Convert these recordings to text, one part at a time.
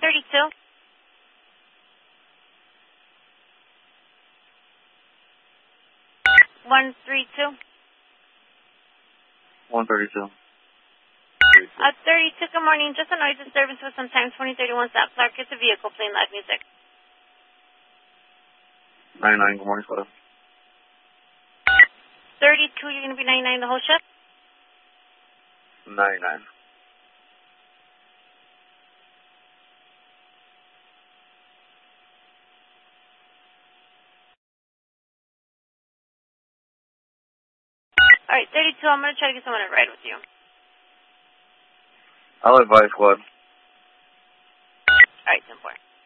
132. 132. 132. 32, good morning. Just a noise disturbance with some times 2031 South Clark. It's a vehicle playing live music. 99, good morning, Florida. 32, you're going to be 99 the whole shift? 99. All right, 32, I'm going to try to get someone to ride with you. I'll advise squad. All right, 10-4.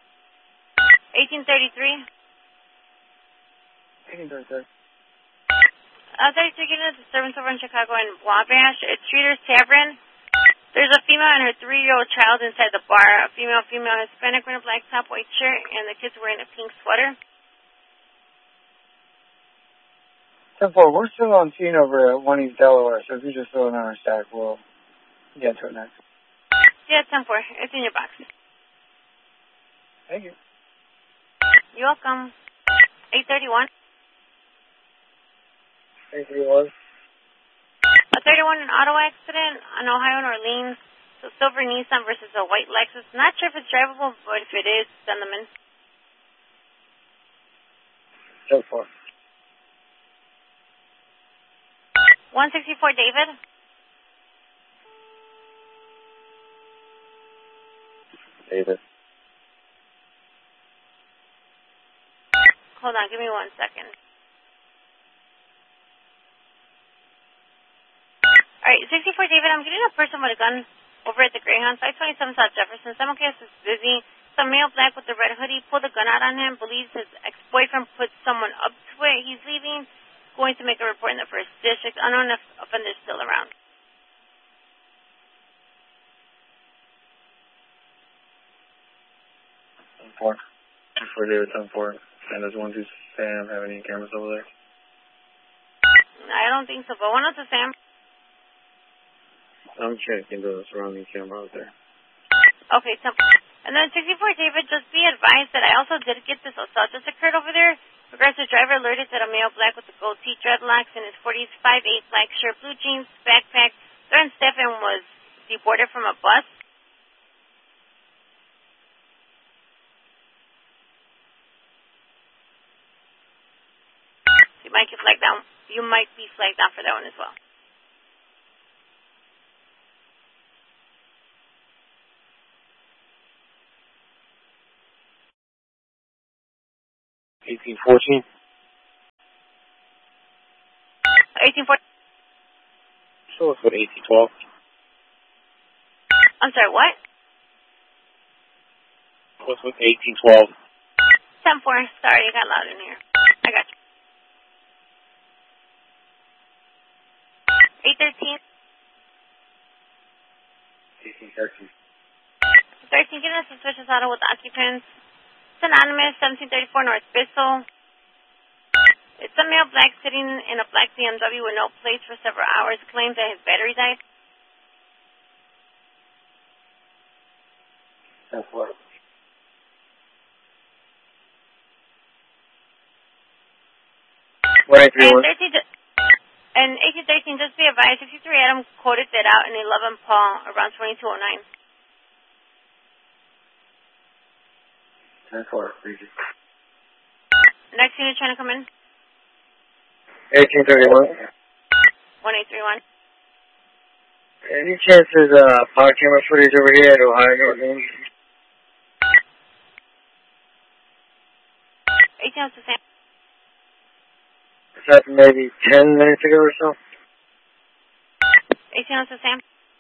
1833. 1833. 33, getting a disturbance over in Chicago in Wabash. It's Streeter's Tavern. There's a female and her 3-year-old child inside the bar. A female, Hispanic, wearing a black top, white shirt, and the kid's wearing a pink sweater. 10-4, we're still on scene over at 1 East Delaware, so if you just throw it on our stack, we'll get to it next. Yeah, 10-4. It's in your box. Thank you. You're welcome. 831. 831. A 31, an auto accident on Ohio and Orleans. So silver Nissan versus a white Lexus. Not sure if it's drivable, but if it is, send them in. 10-4. 164, David. David. Hold on, give me 1 second. All right, 64, David, I'm getting a person with a gun over at the Greyhound, 527 South Jefferson. Someone case is busy. Some male black with the red hoodie pulled a gun out on him, believes his ex-boyfriend put someone up to it. He's leaving, going to make a report in the first district. Unknown if offender's still around. 10-4. 10-4, David, 10-4. And does 1-2 Sam have any cameras over there? I don't think so, but 102 Sam. I'm checking the surrounding camera out there. Okay, 10-4. And then 64, David, just be advised that I also did get this assault just occurred over there. Progressive driver alerted that a male black with a gold tee, dreadlocks, in his 40s, 5'8", black shirt, blue jeans, backpack, threatened Stephen was deported from a bus. You might get flagged down. You might be flagged down for that one as well. Eighteen 14. 1840. So let's go to 1812. I'm sorry, what? What's with 1812? 10-4. Sorry, it got loud in here. I got you. 813. 1813. 13, getting a suspicious auto with occupants. It's anonymous, 1734 North Bissell. It's a male black sitting in a black BMW with no plates for several hours. Claims that his battery died. 10-4. And 1813, just be advised, 53 Adam quoted that out in 11 Paul around 2209. 10-4. Thank you. Next unit trying to come in. 1831. 1831. Any chance there's power camera footage over here at Ohio and Orleans? 1802 Sam. Is that maybe 10 minutes ago or so? 1802 Sam.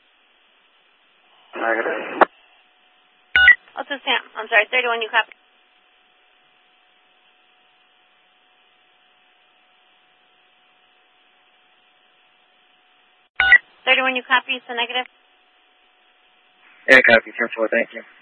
Also Sam. I'm sorry, 31 you copy. When you copy, it's a negative. Yeah, copy. 10-4, thank you.